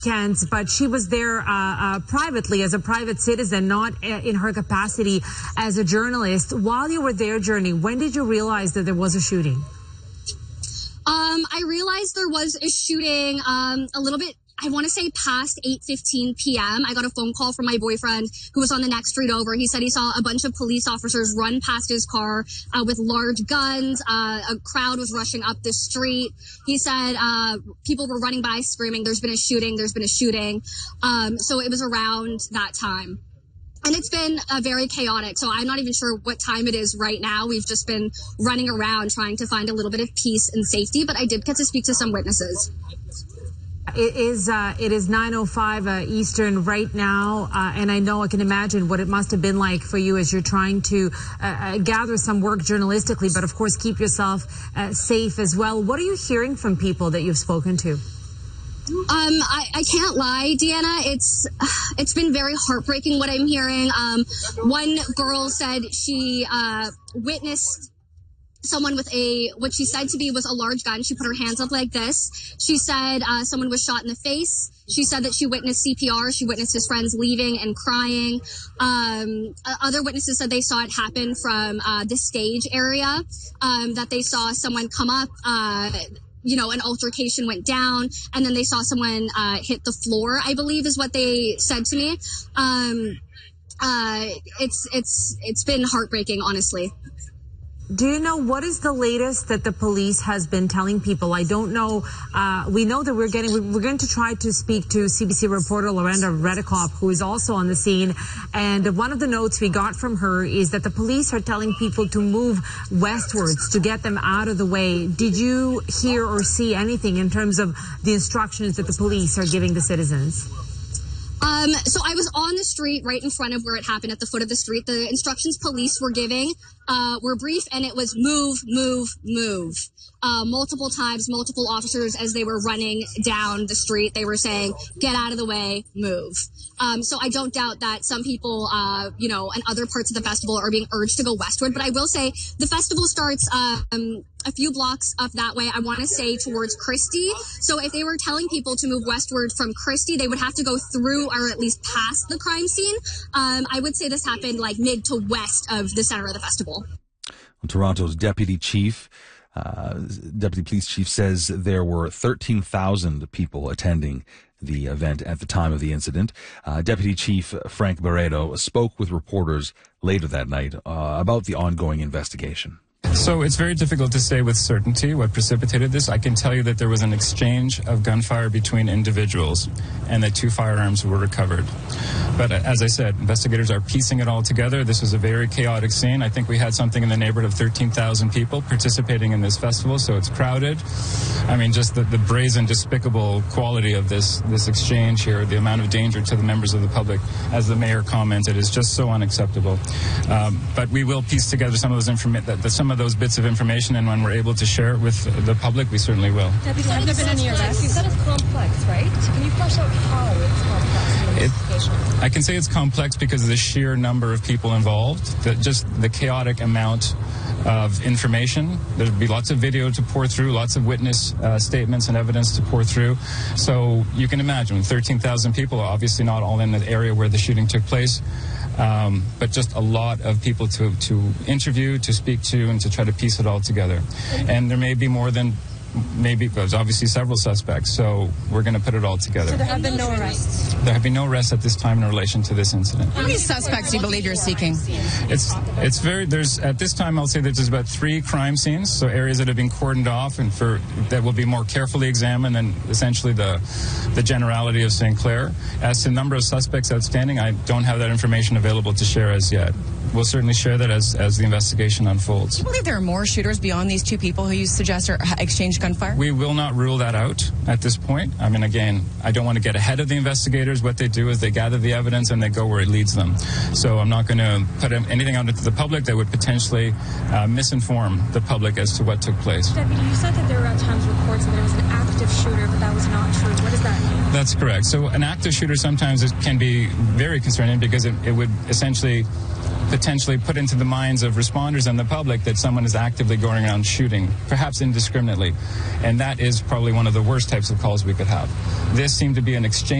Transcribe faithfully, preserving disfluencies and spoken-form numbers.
weekends, but she was there uh, uh, privately as a private citizen, not uh, in her capacity as a journalist. While you were there, Journey, when did you realize that there was a shooting? Um, I realized there was a shooting um, a little bit, I want to say past eight fifteen p.m. I got a phone call from my boyfriend who was on the next street over. He said he saw a bunch of police officers run past his car uh, with large guns. Uh, a crowd was rushing up the street. He said uh, people were running by screaming, there's been a shooting, there's been a shooting. Um, so it was around that time. And it's been uh, very chaotic, so I'm not even sure what time it is right now. We've just been running around trying to find a little bit of peace and safety, but I did get to speak to some witnesses. It is uh, it is nine oh five uh, Eastern right now, uh, and I know I can imagine what it must have been like for you as you're trying to uh, uh, gather some work journalistically, but of course keep yourself uh, safe as well. What are you hearing from people that you've spoken to? Um, I, I can't lie, Deanna. It's it's been very heartbreaking what I'm hearing. Um, one girl said she uh, witnessed someone with a, what she said to be was a large gun. She put her hands up like this. She said uh, someone was shot in the face. She said that she witnessed C P R. She witnessed his friends leaving and crying. Um, other witnesses said they saw it happen from uh, the stage area, um, that they saw someone come up, uh, you know, an altercation went down, and then they saw someone uh, hit the floor, I believe is what they said to me. Um, uh, it's, it's, it's been heartbreaking, honestly. Do you know what is the latest that the police has been telling people? I don't know. Uh, we know that we're getting, we're going to try to speak to C B C reporter Lorenda Redekop, who is also on the scene. And one of the notes we got from her is that the police are telling people to move westwards to get them out of the way. Did you hear or see anything in terms of the instructions that the police are giving the citizens? Um, so I was on the street right in front of where it happened at the foot of the street. The instructions police were giving uh, were brief, and it was move, move, move. Uh, multiple times, multiple officers as they were running down the street, they were saying, get out of the way, move. Um, so I don't doubt that some people, uh, you know, and other parts of the festival are being urged to go westward. But I will say the festival starts um, a few blocks up that way. I want to say towards Christie. So if they were telling people to move westward from Christie, they would have to go through or at least past the crime scene. Um, I would say this happened like mid to west of the center of the festival. Toronto's deputy chief, uh, deputy police chief says there were thirteen thousand people attending the event at the time of the incident. Uh, Deputy Chief Frank Barreto spoke with reporters later that night uh, about the ongoing investigation. So it's very difficult to say with certainty what precipitated this. I can tell you that there was an exchange of gunfire between individuals and that two firearms were recovered. But as I said, investigators are piecing it all together. This was a very chaotic scene. I think we had something in the neighborhood of thirteen thousand people participating in this festival, so it's crowded. I mean, just the, the brazen, despicable quality of this, this exchange here, the amount of danger to the members of the public, as the mayor commented, is just so unacceptable. Um, but we will piece together some of those informa- that, that some of those bits of information, and when we're able to share it with the public, we certainly will. Deputy, have there been any arrests? You said it's complex, right? Can you flesh out how it's complex in the investigation? It, I can say it's complex because of the sheer number of people involved, that just the chaotic amount of information. There'd be lots of video to pour through, lots of witness uh, statements and evidence to pour through. So you can imagine thirteen thousand people, obviously not all in the area where the shooting took place. Um, but just a lot of people to, to interview, to speak to, and to try to piece it all together. And there may be more than, maybe, there's obviously several suspects, so we're going to put it all together. So there have been no arrests? There have been no arrests at this time in relation to this incident. How many suspects do you believe you're seeking? It's it's very, there's, at this time I'll say that there's about three crime scenes, so areas that have been cordoned off and for, that will be more carefully examined than essentially the, the generality of Saint Clair. As to the number of suspects outstanding, I don't have that information available to share as yet. We'll certainly share that as, as the investigation unfolds. Do you believe there are more shooters beyond these two people who you suggest are exchanged gunfire? We will not rule that out at this point. I mean, again, I don't want to get ahead of the investigators. What they do is they gather the evidence and they go where it leads them. So I'm not going to put anything out into the public that would potentially uh, misinform the public as to what took place. Deputy, you said that there were at times reports that there was an active shooter, but that was not true. What does that mean? That's correct. So an active shooter sometimes it can be very concerning because it, it would essentially potentially put into the minds of responders and the public that someone is actively going around shooting, perhaps indiscriminately. And that is probably one of the worst types of calls we could have. This seemed to be an exchange